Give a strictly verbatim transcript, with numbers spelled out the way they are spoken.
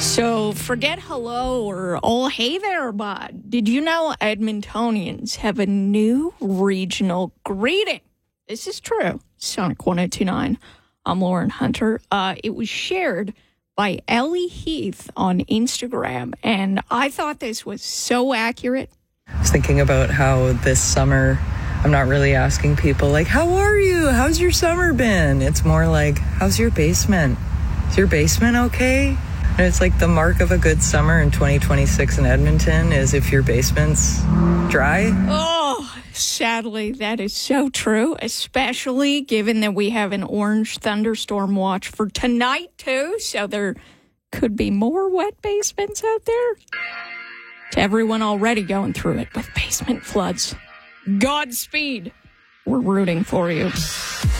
So forget hello or oh, hey there, bud. Did you know Edmontonians have a new regional greeting? This is true. Sonic one oh two point nine. I'm Lauren Hunter. Uh, it was shared by Ellie Heath on Instagram, and I thought this was so accurate. I was thinking about how this summer, I'm not really asking people, like, how are you? How's your summer been? It's more like, how's your basement? Is your basement okay? And it's like the mark of a good summer in twenty twenty-six in Edmonton is if your basement's dry. Oh, sadly, that is so true, especially given that we have an orange thunderstorm watch for tonight, too. So there could be more wet basements out there. To everyone already going through it with basement floods, Godspeed. We're rooting for you.